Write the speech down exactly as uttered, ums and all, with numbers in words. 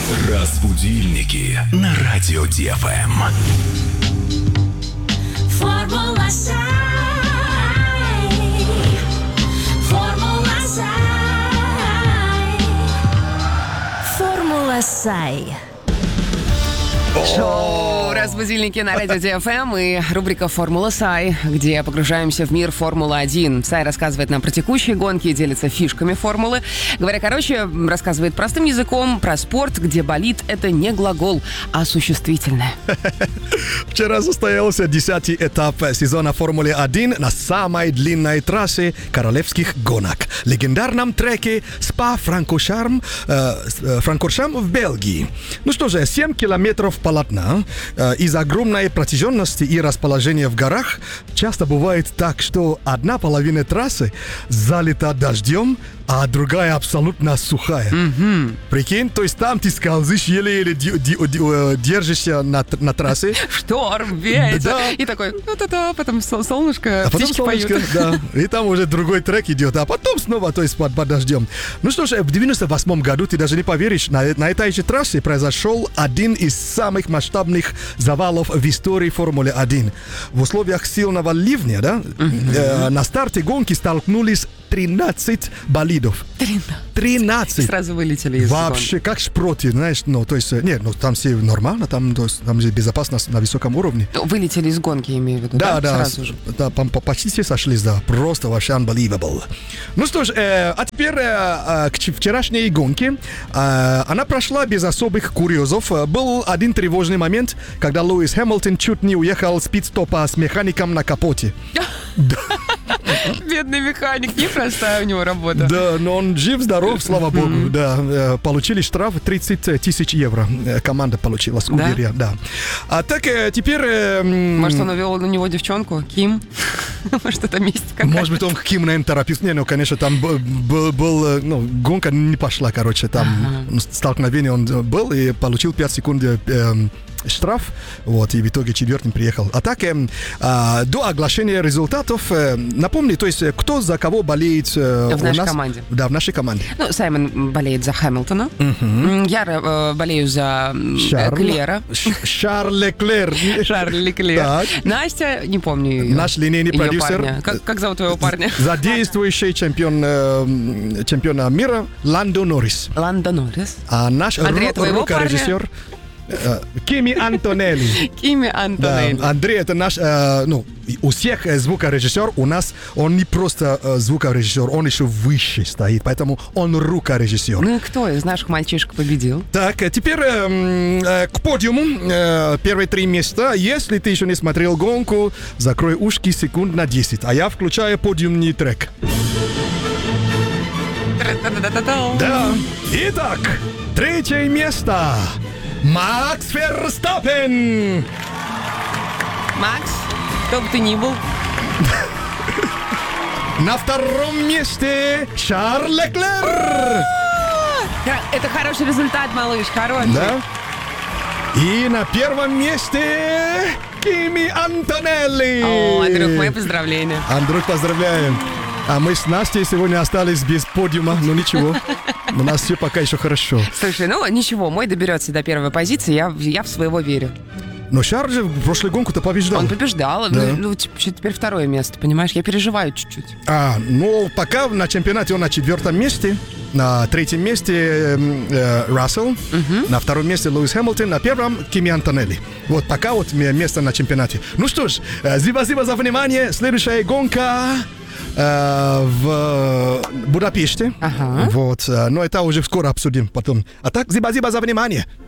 Разбудильники на радио ДФМ. Формула Сай. Формула Сай. Формула Сай. Шоу «Разбудильники» на радио ДФМ и рубрика «Формула Сай», где погружаемся в мир Формулы-один. Сай рассказывает нам про текущие гонки и делится фишками формулы. Говоря короче, рассказывает простым языком про спорт, где болит — это не глагол, а существительное. Вчера состоялся десятый этап сезона Формулы-один на самой длинной трассе королевских гонок. Легендарном треке Спа-Франкоршам э, Франкоршам в Бельгии. Ну что же, семь километров полотна. Из огромной протяженности и расположения в горах часто бывает так, что одна половина трассы залита дождем, а другая абсолютно сухая. Mm-hmm. Прикинь, то есть там ты скользишь, еле-еле держишься на, на трассе. Шторм, ветер. Да. И такой, ну-та-та, потом солнышко, а потом птички солнышко, поют. Да. И там уже другой трек идет, а потом снова, то есть под, под дождем. Ну что ж, в девяносто восьмом году, ты даже не поверишь, на, на этой же трассе произошел один из самых масштабных завалов в истории Формулы-один. В условиях сильного ливня, да, mm-hmm. э, на старте гонки столкнулись тринадцать болидов. тринадцать. Сразу вылетели из Вообще, как шпроты, знаешь, ну, то есть, нет, ну, там все нормально, там, то есть, там же безопасность на высоком уровне. Вылетели из гонки, я имею в виду, да? Да, да, сразу же. Да, почти все сошлись, да, просто вообще unbelievable. Ну что ж, э, а теперь э, к вчерашней гонке. Э, она прошла без особых курьезов. Был один тревожный момент, когда Льюис Хэмилтон чуть не уехал с пит-стопа с механиком на капоте. Бедный механик, непростая у него работа. Да, но он жив-здоров, слава богу. Mm-hmm. Да, получили штраф тридцать тысяч евро. Команда получила с Уберия, да? да. А так теперь... Может, он увел на него девчонку? Ким? Может, это месть какая-то? Может быть, он к Ким, наверное, торопился. Не, ну, конечно, там был, был, ну, гонка не пошла, короче. Там ага. столкновение он был и получил пять секунд э, штраф, вот, и в итоге четвертым приехал. А так, э, э, до оглашения результатов, э, напомни, то есть, кто за кого болеет э, в у нашей нас? команде. Да, в нашей команде. Ну, Саймон болеет за Хэмилтона. Uh-huh. Я э, болею за Шарль. Клера. Шарль Леклер. Шарль Леклер. Так. Настя, не помню ее. Наш линейный продюсер. Как, как зовут твоего парня? За действующий чемпион, э, чемпиона мира Ландо Норрис. Ландо Норрис. А наш ру- рукорежиссер Кими Антонелли. Кими Антонелли. Да, Андрей, это наш, э, ну, у всех звукорежиссер, у нас он не просто э, звукорежиссер, он еще выше стоит, поэтому он рукорежиссер. Ну и кто из наших мальчишек победил? Так, теперь э, э, к подиуму, э, первые три места. Если ты еще не смотрел гонку, закрой ушки секунд на десять, а я включаю подиумный трек. Да. Итак, третье место. Макс Ферстаппен! Макс, кто бы ты ни был. На втором месте Шарль Леклер! Это хороший результат, малыш, хороший. Да. И на первом месте Кими Антонелли! О, Андрюх, мои поздравления. Андрюх, поздравляем. А мы с Настей сегодня остались без подиума, но ничего. У нас все пока еще хорошо. Слушай, ну ничего, мой доберется до первой позиции, я, я в своего верю. Но Шарль же в прошлой гонку-то побеждал. Он побеждал, да. ну, ну теперь второе место, понимаешь? Я переживаю чуть-чуть. А, ну пока на чемпионате он на четвертом месте, на третьем месте э, Рассел, угу. на втором месте Льюис Хэмилтон, на первом Кими Антонелли. Вот пока вот место на чемпионате. Ну что ж, спасибо за внимание. Следующая гонка... в Будапеште. Ага. Вот. Но это уже скоро обсудим потом. А так, спасибо за внимание.